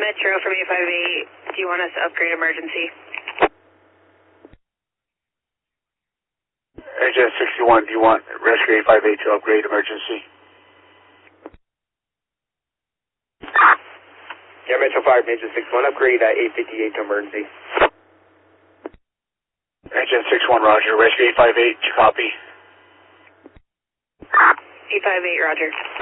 Metro from 858. Do you want us to upgrade emergency? Agent 61, do you want Rescue 858 to upgrade emergency? Yeah, Metro 5, Agent 61, upgrade 858 to emergency. Agent 61, Roger. Rescue 858, copy. 858, Roger.